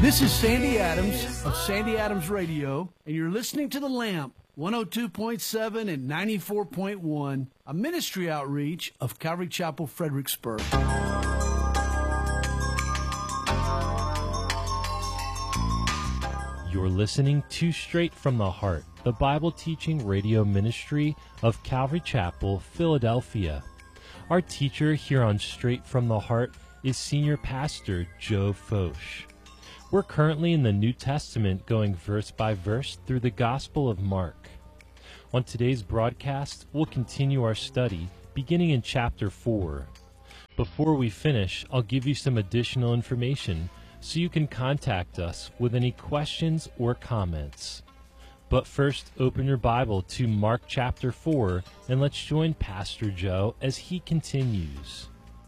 This is Sandy Adams of Sandy Adams Radio, and you're listening to The Lamp, 102.7 and 94.1, a ministry outreach of Calvary Chapel, Fredericksburg. You're listening to Straight from the Heart, the Bible teaching radio ministry of Calvary Chapel, Philadelphia. Our teacher here on Straight from the Heart is Senior Pastor Joe Focht. We're currently in the New Testament, going verse by verse through the Gospel of Mark. On today's broadcast, we'll continue our study, beginning in chapter 4. Before we finish, I'll give you some additional information so you can contact us with any questions or comments. But first, open your Bible to Mark chapter 4, and let's join Pastor Joe as he continues.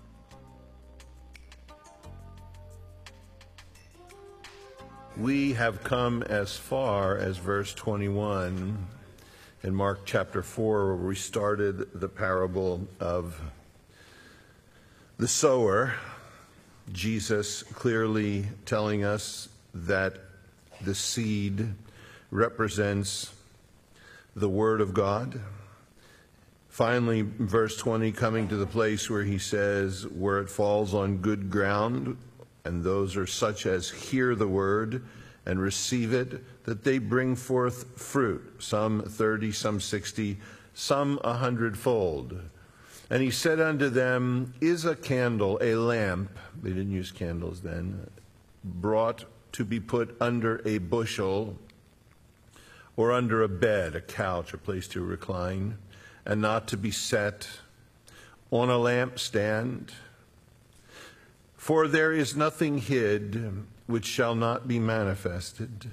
We have come as far as verse 21 in Mark chapter 4, where we started the parable of the sower. Jesus clearly telling us that the seed represents the Word of God. Finally, verse 20, coming to the place where he says, where it falls on good ground, and those are such as hear the word and receive it, that they bring forth fruit, some 30, some 60, some 100-fold. And he said unto them, is a candle, a lamp, they didn't use candles then, brought to be put under a bushel or under a bed, a couch, a place to recline, and not to be set on a lampstand? For there is nothing hid which shall not be manifested,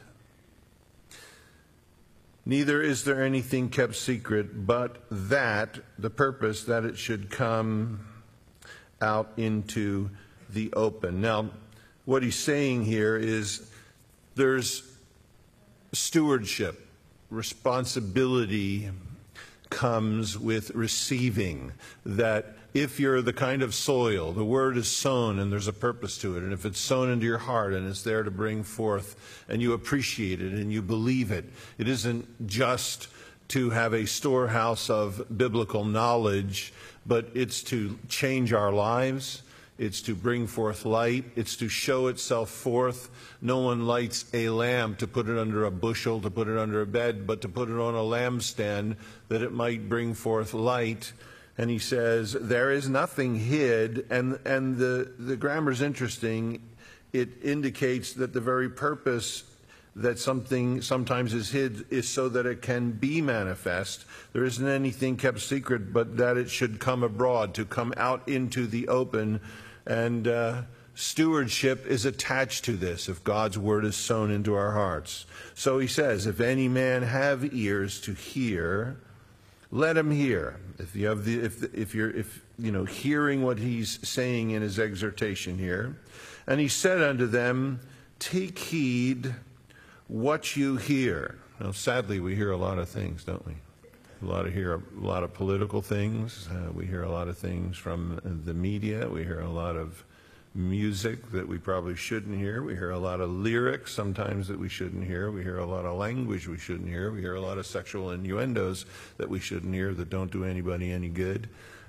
neither is there anything kept secret, but that, the purpose that it should come out into the open. Now, what he's saying here is there's stewardship, responsibility comes with receiving, that if you're the kind of soil, the word is sown and there's a purpose to it, and if it's sown into your heart and it's there to bring forth and you appreciate it and you believe it, it isn't just to have a storehouse of biblical knowledge, but it's to change our lives. It's to bring forth light. It's to show itself forth. No one lights a lamp to put it under a bushel, to put it under a bed, but to put it on a lampstand that it might bring forth light. And he says, there is nothing hid, and the grammar's interesting. It indicates that the very purpose that something sometimes is hid is so that it can be manifest. There isn't anything kept secret, but that it should come abroad, to come out into the open. And stewardship is attached to this, if God's word is sown into our hearts. So he says, if any man have ears to hear, let him hear. If you have if you're hearing what he's saying in his exhortation here. And he said unto them, take heed what you hear. Now, sadly, we hear a lot of things, don't we? A lot of political things. We hear a lot of things from the media. We hear a lot of music that we probably shouldn't hear. We hear a lot of lyrics sometimes that we shouldn't hear. We hear a lot of language we shouldn't hear. We hear a lot of sexual innuendos that we shouldn't hear, that don't do anybody any good.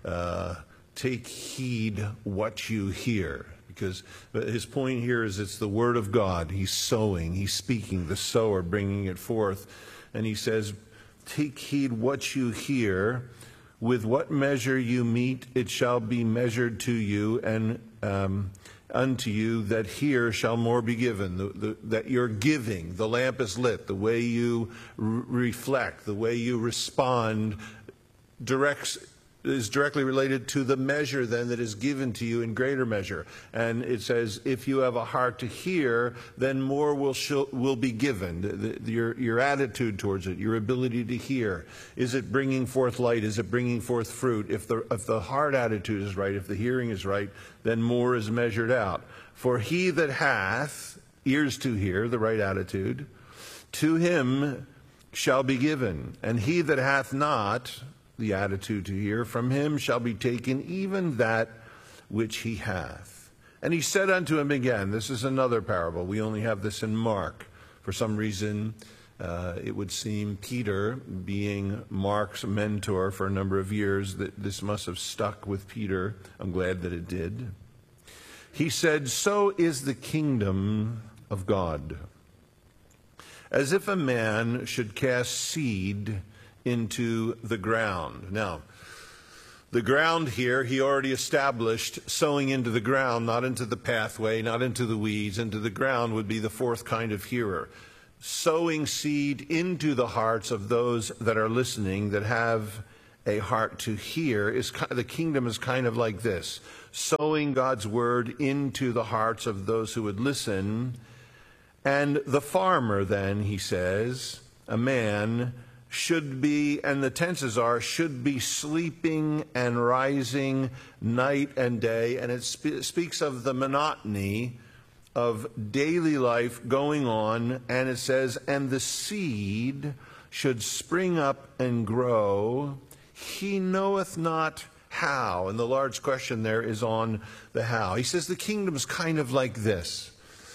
Take heed what you hear. Because his point here is it's the Word of God. He's sowing, he's speaking, the sower, bringing it forth. And he says, take heed what you hear. With what measure you meet, it shall be measured to you, and unto you that hear shall more be given. That you're giving, the lamp is lit, the way you reflect, the way you respond is directly related to the measure then that is given to you in greater measure. And it says, if you have a heart to hear, then more will be given. Your attitude towards it, your ability to hear. Is it bringing forth light? Is it bringing forth fruit? If the heart attitude is right, if the hearing is right, then more is measured out. For he that hath ears to hear, the right attitude, to him shall be given. And he that hath not the attitude to hear, from him shall be taken even that which he hath. And he said unto him again, this is another parable. We only have this in Mark. For some reason, it would seem Peter, being Mark's mentor for a number of years, that this must have stuck with Peter. I'm glad that it did. He said, so is the kingdom of God, as if a man should cast seed into the ground. Now, the ground here, he already established, sowing into the ground, not into the pathway, not into the weeds, into the ground would be the fourth kind of hearer. Sowing seed into the hearts of those that are listening, that have a heart to hear, is the kingdom is kind of like this. Sowing God's word into the hearts of those who would listen. And the farmer then, he says, a man should be, and the tenses are, should be sleeping and rising night and day. And it speaks of the monotony of daily life going on. And it says, and the seed should spring up and grow. He knoweth not how. And the large question there is on the how. He says the kingdom's kind of like this.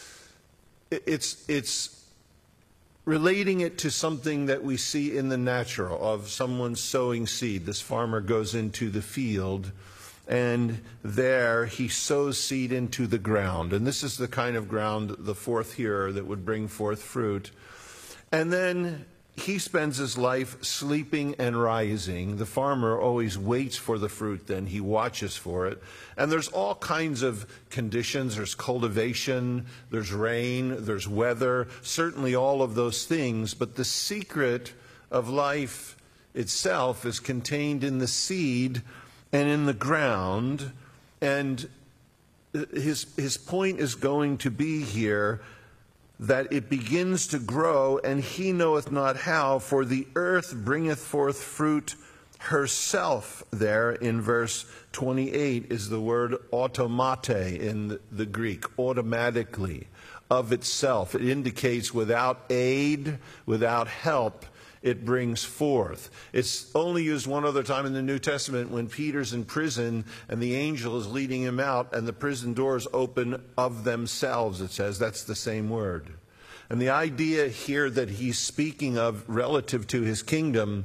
It's relating it to something that we see in the natural, of someone sowing seed. This farmer goes into the field, and there he sows seed into the ground. And this is the kind of ground, the fourth hearer, that would bring forth fruit. And then he spends his life sleeping and rising. The farmer always waits for the fruit, then he watches for it. And there's all kinds of conditions. There's cultivation, there's rain, there's weather, certainly all of those things. But the secret of life itself is contained in the seed and in the ground. And his point is going to be here that it begins to grow, and he knoweth not how, for the earth bringeth forth fruit herself. There in verse 28 is the word automate in the Greek, automatically, of itself. It indicates without aid, without help, it brings forth. It's only used one other time in the New Testament, when Peter's in prison and the angel is leading him out and the prison doors open of themselves, it says. That's the same word. And the idea here that he's speaking of relative to his kingdom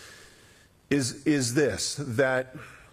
is this, that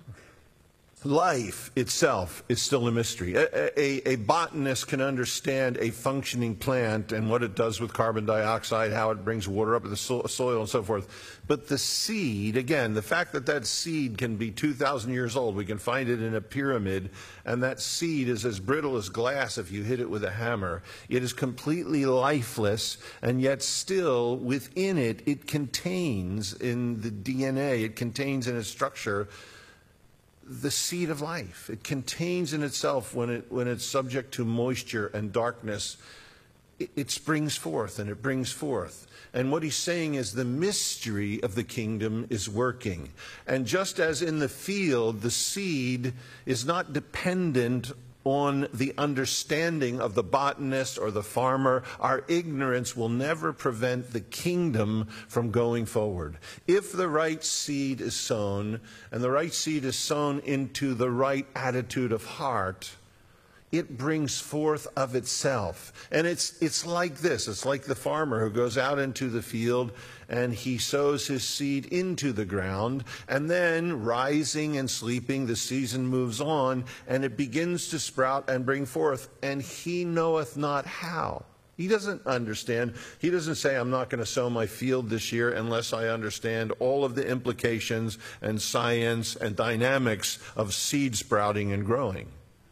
life itself is still a mystery. A botanist can understand a functioning plant and what it does with carbon dioxide, how it brings water up to the soil and so forth. But the seed, again, the fact that that seed can be 2,000 years old, we can find it in a pyramid, and that seed is as brittle as glass if you hit it with a hammer. It is completely lifeless, and yet still within it, it contains in the DNA, it contains in its structure the seed of life. It contains in itself, when it's subject to moisture and darkness, it springs forth and it brings forth. And what he's saying is the mystery of the kingdom is working. And just as in the field, the seed is not dependent on the understanding of the botanist or the farmer, our ignorance will never prevent the kingdom from going forward. If the right seed is sown, and the right seed is sown into the right attitude of heart, it brings forth of itself. And it's like this. It's like the farmer who goes out into the field and he sows his seed into the ground, and then rising and sleeping, the season moves on, and it begins to sprout and bring forth, and he knoweth not how. He doesn't understand. He doesn't say, I'm not going to sow my field this year unless I understand all of the implications and science and dynamics of seed sprouting and growing.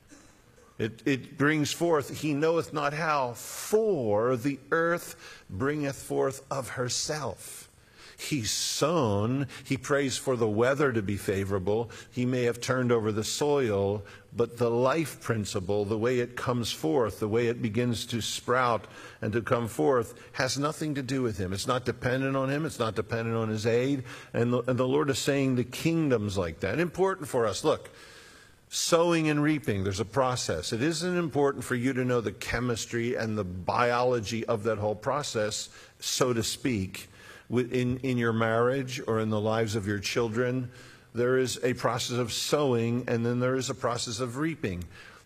It brings forth, he knoweth not how, for the earth bringeth forth of herself. He's sown, he prays for the weather to be favorable, he may have turned over the soil, but the life principle, the way it comes forth, the way it begins to sprout and to come forth, has nothing to do with him. It's not dependent on him, it's not dependent on his aid, and the Lord is saying the kingdom's like that. Important for us, look. Sowing and reaping, there's a process. It isn't important for you to know the chemistry and the biology of that whole process, so to speak. In your marriage or in the lives of your children, there is a process of sowing, and then there is a process of reaping.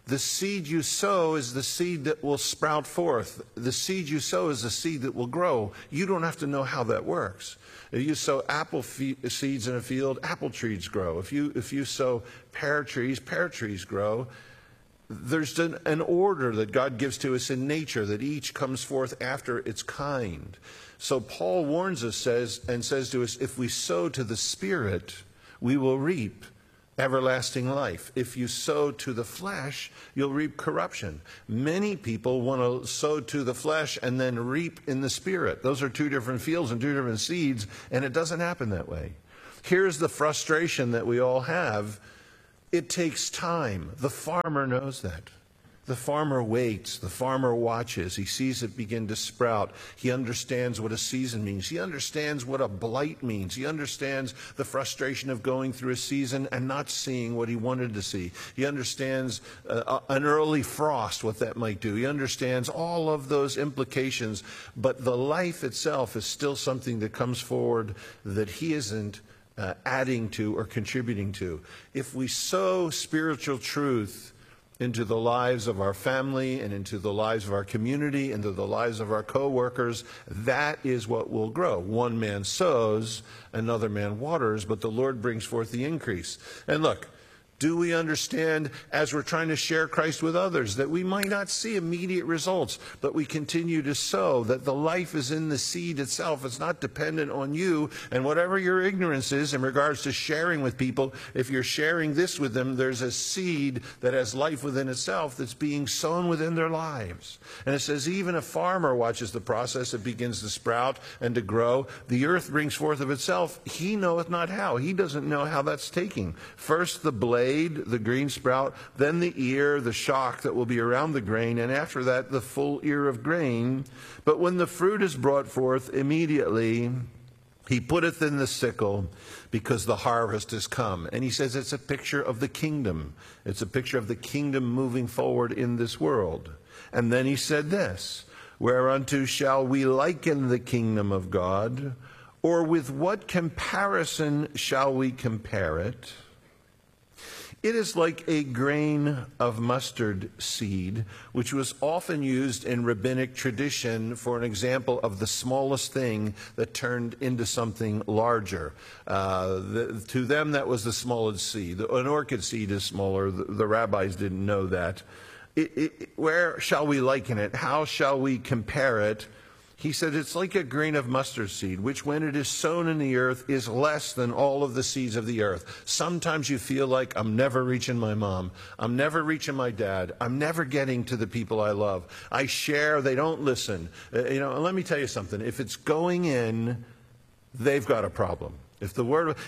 The seed you sow is the seed that will sprout forth. The seed you sow is the seed that will grow. You don't have to know how that works. If you sow apple seeds in a field, apple trees grow. If you sow pear trees grow. There's an order that God gives to us in nature, that each comes forth after its kind. So Paul warns us, says to us, if we sow to the Spirit, we will reap everlasting life. If you sow to the flesh, you'll reap corruption. Many people want to sow to the flesh and then reap in the Spirit. Those are two different fields and two different seeds, and it doesn't happen that way. Here's the frustration that we all have. It takes time. The farmer knows that. The farmer waits. The farmer watches. He sees it begin to sprout. He understands what a season means. He understands what a blight means. He understands the frustration of going through a season and not seeing what he wanted to see. He understands an early frost, what that might do. He understands all of those implications. But the life itself is still something that comes forward that he isn't adding to or contributing to. If we sow spiritual truth into the lives of our family and into the lives of our community, into the lives of our co-workers, that is what will grow. One man sows, another man waters, but the Lord brings forth the increase. And look, do we understand as we're trying to share Christ with others that we might not see immediate results, but we continue to sow, that the life is in the seed itself. It's not dependent on you. And whatever your ignorance is in regards to sharing with people, if you're sharing this with them, there's a seed that has life within itself that's being sown within their lives. And it says even a farmer watches the process. It begins to sprout and to grow. The earth brings forth of itself. He knoweth not how. He doesn't know how that's taking. First the blade, the green sprout, then the ear, the shock that will be around the grain, and after that the full ear of grain. But when the fruit is brought forth, immediately he putteth in the sickle, because the harvest is come. And he says it's a picture of the kingdom. It's a picture of the kingdom moving forward in this world. And then he said this, whereunto shall we liken the kingdom of God? Or with what comparison shall we compare it? It is like a grain of mustard seed, which was often used in rabbinic tradition for an example of the smallest thing that turned into something larger. To them, that was the smallest seed. An orchid seed is smaller. The rabbis didn't know that. Where shall we liken it? How shall we compare it? He said it's like a grain of mustard seed, which when it is sown in the earth is less than all of the seeds of the earth. Sometimes you feel like I'm never reaching my mom. I'm never reaching my dad. I'm never getting to the people I love. I share, they don't listen. And let me tell you something. If it's going in, they've got a problem. If the word,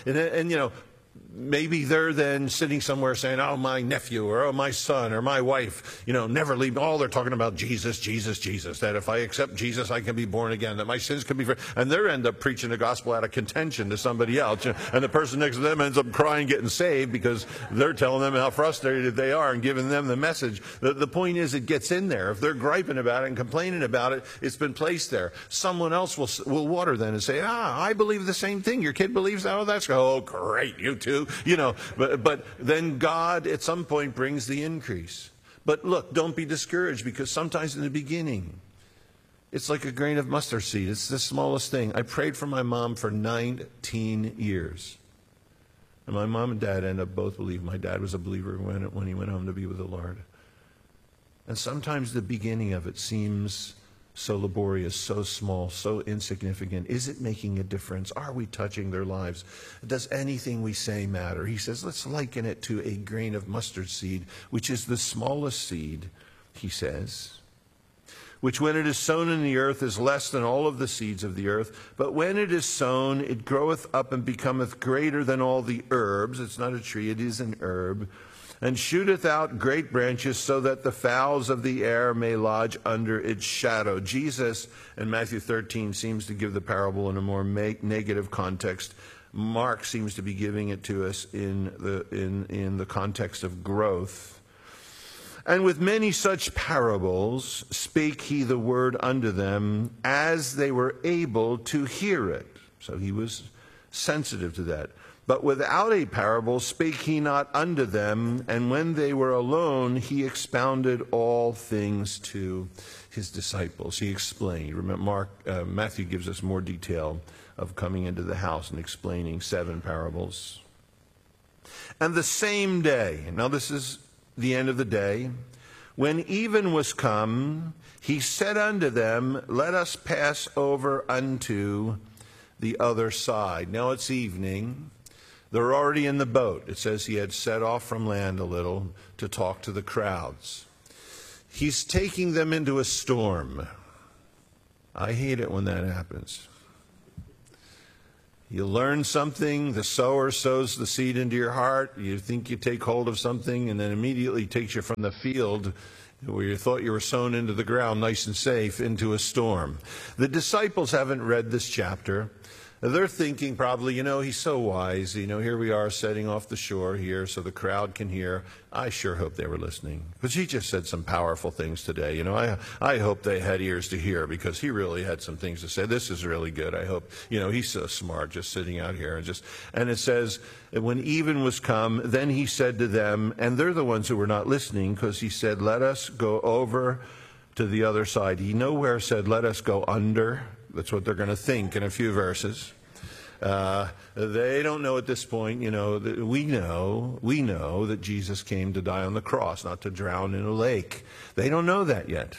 maybe they're then sitting somewhere saying, oh, my nephew or oh, my son or my wife, never leave. All they're talking about Jesus, Jesus, Jesus, that if I accept Jesus, I can be born again, that my sins can be forgiven. And they end up preaching the gospel out of contention to somebody else. And the person next to them ends up crying, getting saved because they're telling them how frustrated they are and giving them the message. The point is it gets in there. If they're griping about it and complaining about it, it's been placed there. Someone else will water then and say, I believe the same thing. Your kid believes that. Oh, that's great. You too. But then God at some point brings the increase. But look, don't be discouraged, because sometimes in the beginning, it's like a grain of mustard seed. It's the smallest thing. I prayed for my mom for 19 years. And my mom and dad ended up both believing. My dad was a believer when he went home to be with the Lord. And sometimes the beginning of it seems so laborious, so small, so insignificant. Is it making a difference? Are we touching their lives? Does anything we say matter? He says, let's liken it to a grain of mustard seed, which is the smallest seed, he says, which when it is sown in the earth is less than all of the seeds of the earth. But when it is sown, it groweth up and becometh greater than all the herbs. It's not a tree, it is an herb. And shooteth out great branches, so that the fowls of the air may lodge under its shadow. Jesus in Matthew 13 seems to give the parable in a more negative context. Mark seems to be giving it to us in the context of growth. And with many such parables spake he the word unto them, as they were able to hear it. So he was sensitive to that. But without a parable spake he not unto them, and when they were alone, he expounded all things to his disciples. He explained. Remember, Matthew gives us more detail of coming into the house and explaining 7 parables. And the same day, now this is the end of the day, when even was come, he said unto them, let us pass over unto the other side. Now it's evening. They're already in the boat. It says he had set off from land a little to talk to the crowds. He's taking them into a storm. I hate it when that happens. You learn something, the sower sows the seed into your heart, you think you take hold of something, and then immediately takes you from the field where you thought you were sown into the ground nice and safe into a storm. The disciples haven't read this chapter. They're thinking probably, he's so wise. Here we are setting off the shore here so the crowd can hear. I sure hope they were listening. Because he just said some powerful things today. I hope they had ears to hear because he really had some things to say. This is really good. I hope, he's so smart just sitting out here. And it says, when even was come, then he said to them, and they're the ones who were not listening because he said, let us go over to the other side. He nowhere said, let us go under. That's what they're going to think in a few verses. They don't know at this point, that we know that Jesus came to die on the cross, not to drown in a lake. They don't know that yet.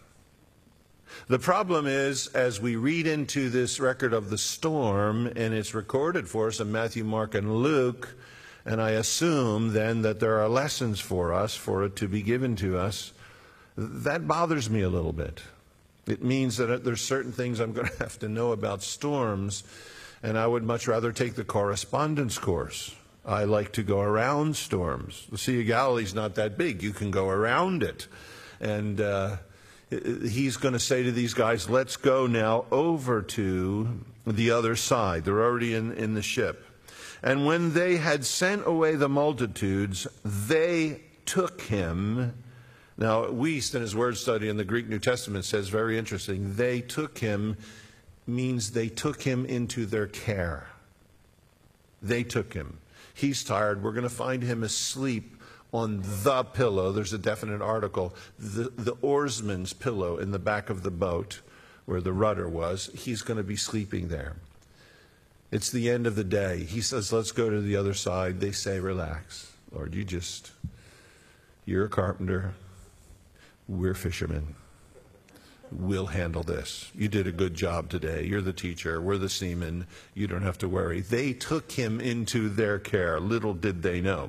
The problem is, as we read into this record of the storm, and it's recorded for us in Matthew, Mark, and Luke, and I assume then that there are lessons for us, for it to be given to us, that bothers me a little bit. It means that there's certain things I'm going to have to know about storms, and I would much rather take the correspondence course. I like to go around storms. The Sea of Galilee's not that big. You can go around it. And he's going to say to these guys, let's go now over to the other side. They're already in the ship. And when they had sent away the multitudes, they took him. Now, Wiest in his word study in the Greek New Testament says, very interesting, they took him means they took him into their care. They took him. He's tired. We're going to find him asleep on the pillow. There's a definite article. The oarsman's pillow in the back of the boat where the rudder was. He's going to be sleeping there. It's the end of the day. He says, let's go to the other side. They say, relax. Lord, you're a carpenter. We're fishermen. We'll handle this. You did a good job today. You're the teacher. We're the seamen. You don't have to worry. They took him into their care. Little did they know.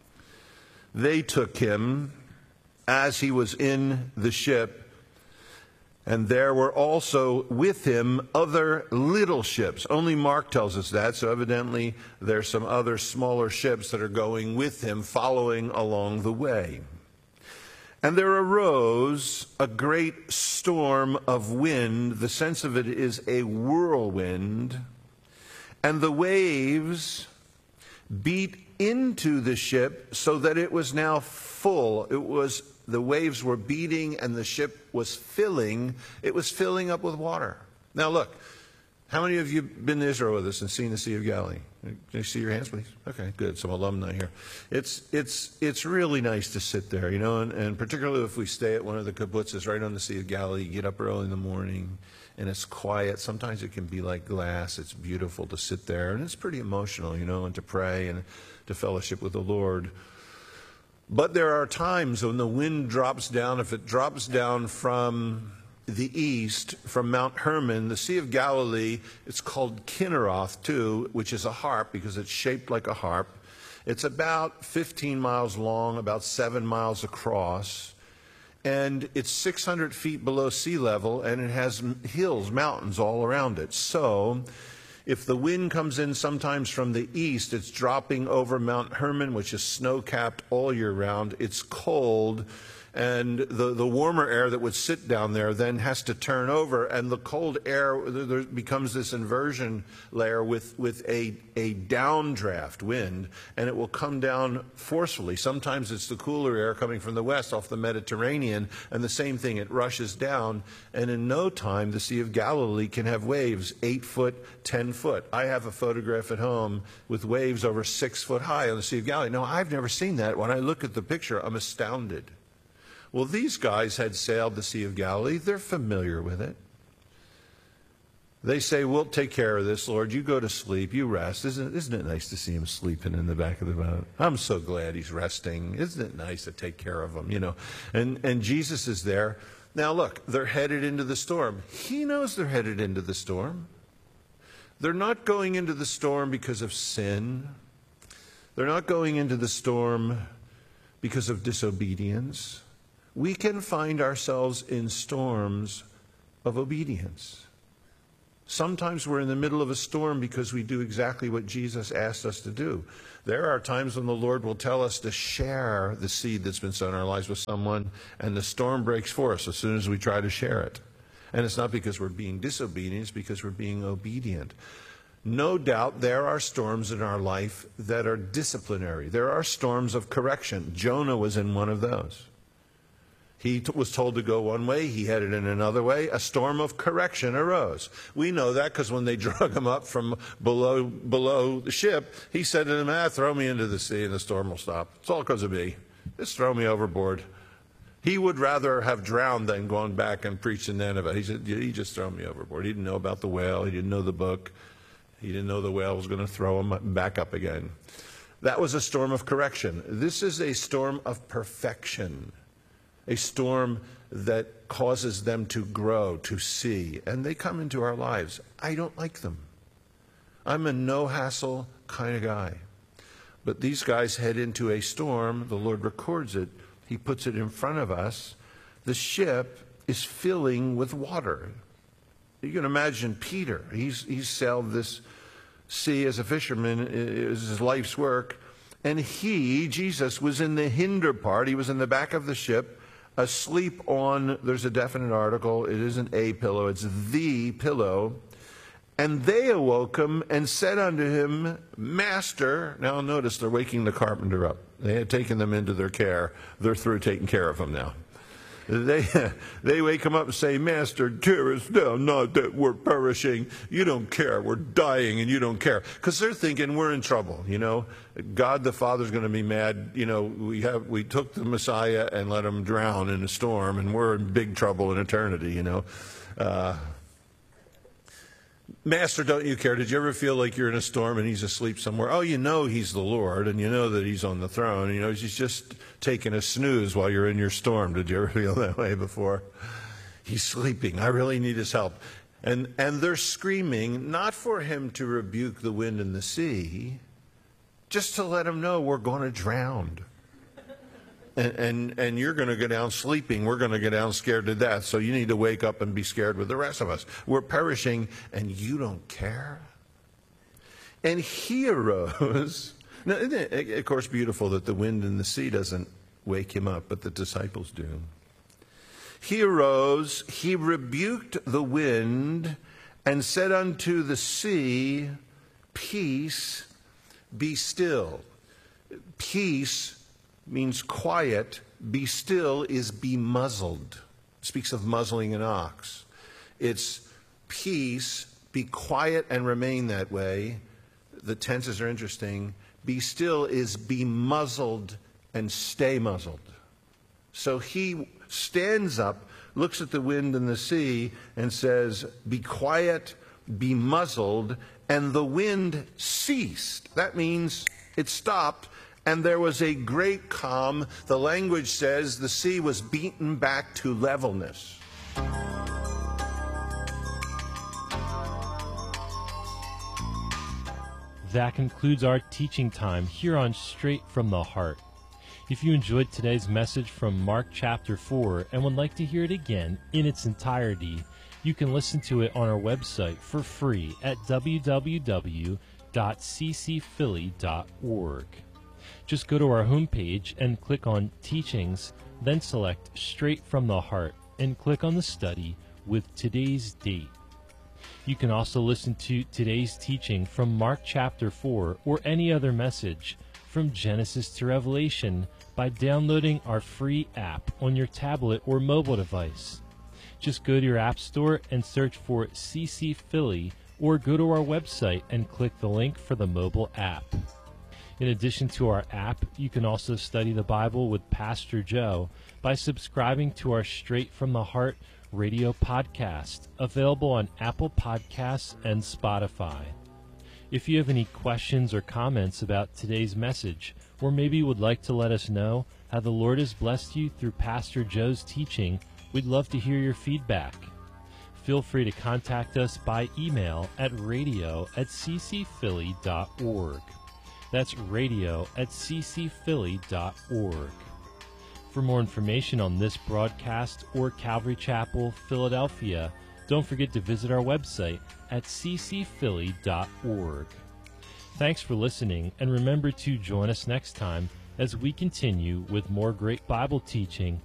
They took him as he was in the ship, and there were also with him other little ships. Only Mark tells us that, so evidently there's some other smaller ships that are going with him, following along the way. And there arose a great storm of wind. The sense of it is a whirlwind. And the waves beat into the ship so that it was now full. The waves were beating and the ship was filling. It was filling up with water. Now look, how many of you have been to Israel with us and seen the Sea of Galilee? Can you see your hands, please? Okay, good. Some alumni here. It's really nice to sit there, and particularly if we stay at one of the kibbutzes right on the Sea of Galilee. You get up early in the morning, and it's quiet. Sometimes it can be like glass. It's beautiful to sit there, and it's pretty emotional, and to pray and to fellowship with the Lord. But there are times when the wind drops down. If it drops down from the east, from Mount Hermon, the Sea of Galilee, it's called Kinneroth too, which is a harp because it's shaped like a harp. It's about 15 miles long, about 7 miles across, and it's 600 feet below sea level, and it has hills, mountains all around it. So if the wind comes in sometimes from the east, it's dropping over Mount Hermon, which is snow-capped all year round. It's cold. And the warmer air that would sit down there then has to turn over, and the cold air, there becomes this inversion layer with a downdraft wind, and it will come down forcefully. Sometimes it's the cooler air coming from the west off the Mediterranean, and the same thing, it rushes down, and in no time the Sea of Galilee can have waves 8 foot, 10 foot. I have a photograph at home with waves over 6 foot high on the Sea of Galilee. No, I've never seen that. When I look at the picture, I'm astounded. Well, these guys had sailed the Sea of Galilee. They're familiar with it. They say, we'll take care of this, Lord. You go to sleep. You rest. Isn't it nice to see him sleeping in the back of the boat? I'm so glad he's resting. Isn't it nice to take care of him, you know? And Jesus is there. Now, look, they're headed into the storm. He knows they're headed into the storm. They're not going into the storm because of sin. They're not going into the storm because of disobedience. We can find ourselves in storms of obedience. Sometimes we're in the middle of a storm because we do exactly what Jesus asked us to do. There are times when the Lord will tell us to share the seed that's been sown in our lives with someone, and the storm breaks for us as soon as we try to share it. And it's not because we're being disobedient, it's because we're being obedient. No doubt there are storms in our life that are disciplinary. There are storms of correction. Jonah was in one of those. He was told to go one way. He headed in another way. A storm of correction arose. We know that because when they drug him up from below the ship, he said to them, throw me into the sea and the storm will stop. It's all because of me. Just throw me overboard. He would rather have drowned than gone back and preached in Nineveh. He said, he just throw me overboard. He didn't know about the whale. He didn't know the book. He didn't know the whale was going to throw him back up again. That was a storm of correction. This is a storm of perfection. A storm that causes them to grow, to see, and they come into our lives. I don't like them. I'm a no-hassle kind of guy. But these guys head into a storm. The Lord records it. He puts it in front of us. The ship is filling with water. You can imagine Peter. He's sailed this sea as a fisherman. It was his life's work. And Jesus, was in the hinder part. He was in the back of the ship, asleep on, there's a definite article, it isn't a pillow, it's the pillow. And they awoke him and said unto him, Master. Now notice they're waking the carpenter up. They had taken them into their care. They're through taking care of him now. They wake him up and say, Master, carest thou not that we're perishing? You don't care. We're dying and you don't care. Because they're thinking we're in trouble, you know. God the Father's going to be mad. You know, we took the Messiah and let him drown in a storm, and we're in big trouble in eternity, you know. Master, don't you care? Did you ever feel like you're in a storm and he's asleep somewhere? Oh, you know he's the Lord, and you know that he's on the throne. You know, he's just taking a snooze while you're in your storm. Did you ever feel that way before? He's sleeping. I really need his help. And they're screaming, not for him to rebuke the wind and the sea, just to let him know we're going to drown. And you're going to go down sleeping. We're going to go down scared to death. So you need to wake up and be scared with the rest of us. We're perishing, and you don't care? And he arose. Now, isn't it, of course, beautiful that the wind and the sea doesn't wake him up, but the disciples do. He arose, he rebuked the wind, and said unto the sea, Peace, be still. Peace means quiet. Be still is be muzzled. It speaks of muzzling an ox. It's peace, be quiet and remain that way. The tenses are interesting. Be still is be muzzled and stay muzzled. So he stands up, looks at the wind and the sea, and says, be quiet, be muzzled, and the wind ceased. That means it stopped. And there was a great calm. The language says the sea was beaten back to levelness. That concludes our teaching time here on Straight from the Heart. If you enjoyed today's message from Mark chapter 4 and would like to hear it again in its entirety, you can listen to it on our website for free at www.ccphilly.org. Just go to our homepage and click on Teachings, then select Straight from the Heart and click on the study with today's date. You can also listen to today's teaching from Mark chapter 4 or any other message from Genesis to Revelation by downloading our free app on your tablet or mobile device. Just go to your app store and search for CC Philly, or go to our website and click the link for the mobile app. In addition to our app, you can also study the Bible with Pastor Joe by subscribing to our Straight from the Heart radio podcast, available on Apple Podcasts and Spotify. If you have any questions or comments about today's message, or maybe would like to let us know how the Lord has blessed you through Pastor Joe's teaching, we'd love to hear your feedback. Feel free to contact us by email at radio@ccphilly.org. That's radio@ccphilly.org. For more information on this broadcast or Calvary Chapel, Philadelphia, don't forget to visit our website at ccphilly.org. Thanks for listening, and remember to join us next time as we continue with more great Bible teaching